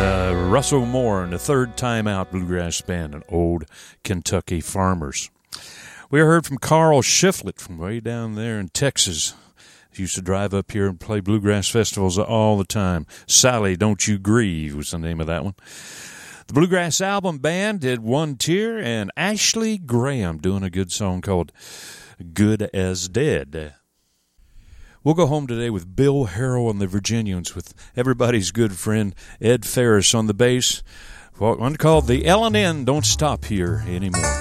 Russell Moore and the Third Time Out Bluegrass Band and Old Kentucky Farmers. We heard from Carl Shiflett from way down there in Texas. He used to drive up here and play bluegrass festivals all the time. Sally, Don't You Grieve was the name of that one. The Bluegrass Album Band did One Tear, and Ashley Graham doing a good song called Good as Dead. We'll go home today with Bill Harrell and the Virginians with everybody's good friend Ed Ferris on the bass. One called The L&N Don't Stop Here Anymore.